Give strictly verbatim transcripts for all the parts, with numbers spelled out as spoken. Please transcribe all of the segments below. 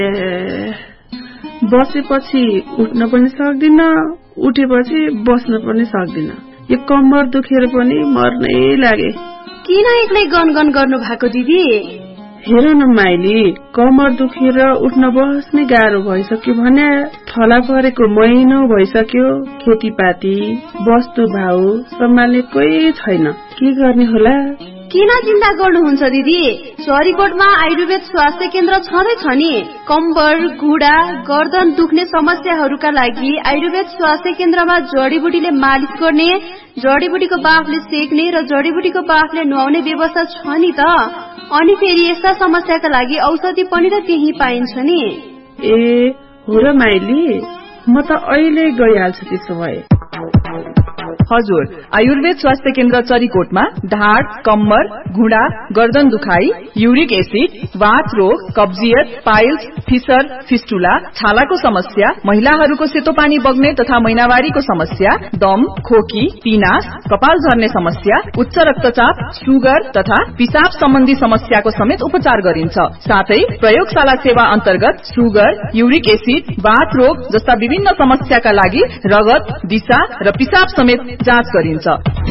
बसेपछि उठ्न पनि सक्दिन, उठेपछि बस्न पनि सक्दिन। यो कम्मर दुखेर पनि मर्नै लागे। किन एक्लै गनगन गर्नु भएको दिदी? हेर न माइली, कम्मर दुखेर उठ्न बस्नै गाह्रो भइसक्यो भने थला परेको महिनौ भइसक्यो। खेतीपाती वस्तु भाउ सम्हाल्ने कोही छैन, के गर्ने होला? किन चिन्ता गर्नुहुन्छ दिदी? चरीकोटमा आयुर्वेद स्वास्थ्य केन्द्र छँदैछ नि। कम्बर, घुँडा, गर्दन दुख्ने समस्याहरूका लागि आयुर्वेद स्वास्थ्य केन्द्रमा जडीबुटीले मालिश गर्ने, जडीबुटीको बाफले सेक्ने र जडीबुटीको बाफले नुहाउने व्यवस्था छ नि त। अनि फेरि यस्ता समस्याका लागि औषधि पनि त त्यही पाइन्छ नि। ए हो र माइली, म त अहिले गइहाल्छु त्यसो भए। हजुर, आयुर्वेद स्वास्थ्य केन्द्र चरीकोटमा ढाड, कम्मर, घुँडा, गर्दन दुखाई, युरिक एसिड, वात रोग, कब्जियत, पाइल्स, फिसर, फिस्टुला, छालाको समस्या, महिलाहरूको सेतो पानी बग्ने तथा महिनावारीको समस्या, दम, खोकी, पिनास, कपाल झर्ने समस्या, उच्च रक्तचाप, सुगर तथा पिसाब सम्बन्धी समस्याको समेत उपचार गरिन्छ। साथै प्रयोगशाला सेवा अन्तर्गत सुगर, युरिक एसिड, वात रोग जस्ता विभिन्न समस्याका लागि रगत, दिशा र पिसाब समेत जाँच गरिन्छ।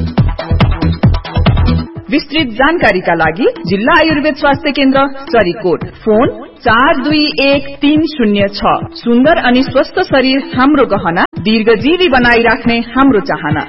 विस्तृत जानकारीका लागि जिल्ला आयुर्वेद स्वास्थ्य केन्द्र चरीकोट, फोन चार दुई एक तीन शून्य छ। सुन्दर अनि स्वस्थ शरीर हाम्रो गहना, दीर्घजीवी बनाइराख्ने हाम्रो चाहना।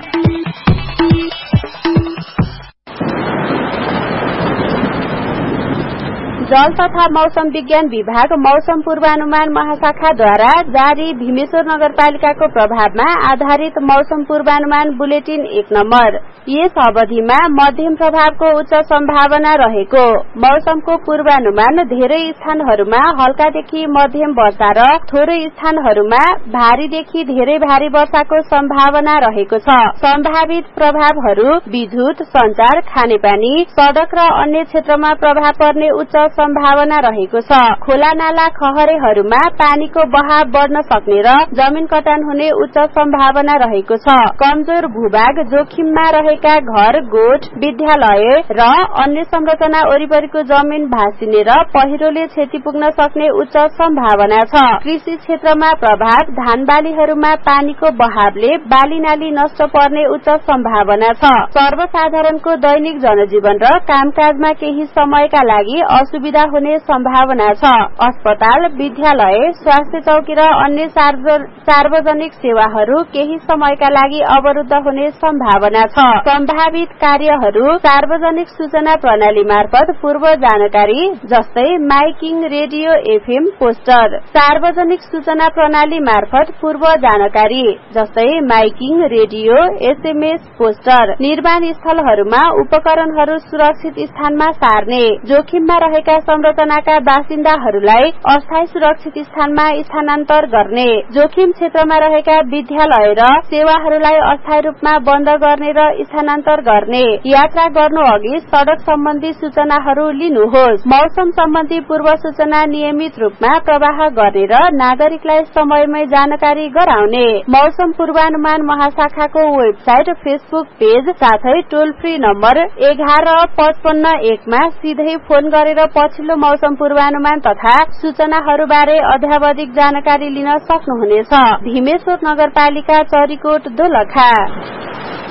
जल तथा मौसम विज्ञान विभाग मौसम पूर्वानुमान महाशाखाद्वारा जारी भीमेश्वर नगरपालिकाको प्रभावमा आधारित मौसम पूर्वानुमान बुलेटिन एक नम्बर। यस अवधिमा मध्यम प्रभावको उच्च सम्भावना रहेको मौसमको पूर्वानुमान धेरै स्थानहरूमा हल्कादेखि मध्यम वर्षा र थोरै स्थानहरूमा भारीदेखि धेरै भारी वर्षाको सम्भावना रहेको छ। सम्भावित प्रभावहरू विद्युत, संचार, खानेपानी, सड़क र अन्य क्षेत्रमा प्रभाव पर्ने उच्च सम्भावना रहेको छ। खोला नाला खहरेहरूमा पानीको बहाव बढ्न सक्ने र जमिन कटान हुने उच्च सम्भावना रहेको छ। कमजोर भूभाग जोखिममा रहेका घर, गोठ, विद्यालय र अन्य संरचना वरिपरिको जमिन भासिने र पहिरोले क्षति पुग्न सक्ने उच्च सम्भावना छ। कृषि क्षेत्रमा प्रभाव धान बालीहरूमा पानीको बहावले बाली नाली नष्ट पर्ने उच्च सम्भावना छ। सर्वसाधारणको दैनिक जनजीवन र कामकाजमा केही समयका लागि असुविधा हुने सम्भावना छ। अस्पताल, विद्यालय, स्वास्थ्य चौकी र अन्य सार्वजनिक सेवाहरू केही समयका लागि अवरुद्ध हुने सम्भावना छ। सम्भावित कार्यहरू सार्वजनिक सूचना प्रणाली मार्फत पूर्व जानकारी जस्तै माइकिङ, रेडियो, एफएम, पोस्टर। सार्वजनिक सूचना प्रणाली मार्फत पूर्व जानकारी जस्तै माइकिङ, रेडियो, एसएमएस, पोस्टर। निर्माण स्थलहरूमा उपकरणहरू सुरक्षित स्थानमा सार्ने। जोखिममा रहेका संरचनाका बासिन्दाहरूलाई अस्थायी सुरक्षित स्थानमा स्थानान्तर गर्ने। जोखिम क्षेत्रमा रहेका विद्यालय र सेवाहरूलाई अस्थायी रूपमा बन्द गर्ने र स्थानान्तर गर्ने। यात्रा गर्नु अघि सड़क सम्बन्धी सूचनाहरू लिनुहोस्। मौसम सम्बन्धी पूर्व सूचना नियमित रूपमा प्रवाह गर्ने र नागरिकलाई समयमै जानकारी गराउने। मौसम पूर्वानुमान महाशाखाको वेबसाइट, फेसबुक पेज साथै टोल फ्री नम्बर एघार पचपन्न एकमा सिधै फोन गरेर पछिल्लो मौसम पूर्वानुमान तथा सूचनाहरूबारे अध्यावधिक जानकारी लिन सक्नुहुनेछ। भीमेश्वर नगरपालिका, चरीकोट, दोलखा।